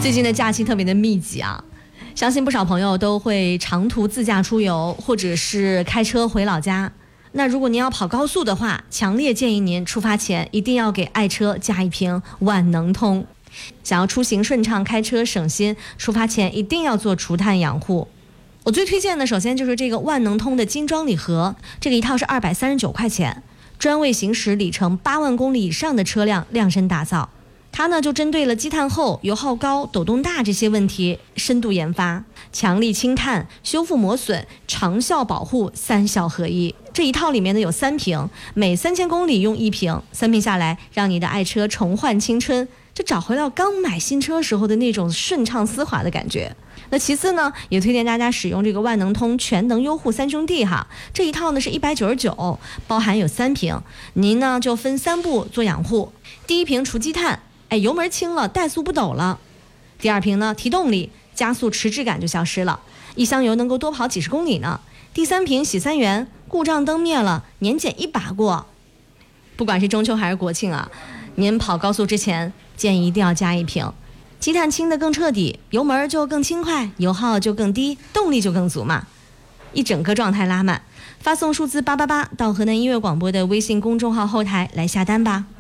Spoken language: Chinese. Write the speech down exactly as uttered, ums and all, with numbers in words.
最近的假期特别的密集啊，相信不少朋友都会长途自驾出游，或者是开车回老家。那如果您要跑高速的话，强烈建议您出发前一定要给爱车加一瓶万能通。想要出行顺畅，开车省心，出发前一定要做除碳养护。我最推荐的首先就是这个万能通的精装礼盒，这个一套是二百三十九块钱，专为行驶里程八万公里以上的车辆量身打造。它呢就针对了积碳厚、油耗高、抖动大这些问题深度研发，强力清碳、修复磨损、长效保护三效合一。这一套里面呢有三瓶，每三千公里用一瓶，三瓶下来让你的爱车重焕青春，就找回了刚买新车时候的那种顺畅丝滑的感觉。那其次呢，也推荐大家使用这个万能通全能优护三兄弟哈，这一套呢是一百九十九，包含有三瓶，您呢就分三步做养护。第一瓶除积碳，哎，油门轻了，怠速不抖了。第二瓶呢，提动力，加速迟滞感就消失了，一箱油能够多跑几十公里呢。第三瓶洗三元，故障灯灭了，年检一把过。不管是中秋还是国庆啊，您跑高速之前建议一定要加一瓶，积碳清的更彻底，油门就更轻快，油耗就更低，动力就更足嘛，一整个状态拉满。发送数字八八八到河南音乐广播的微信公众号后台来下单吧。